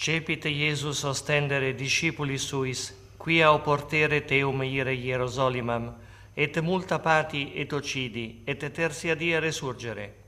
Cepit Iesus ostendere discipuli suis, quia oportere teum ire Hierosolimam, et multa pati et occidi, et tertia die resurgere.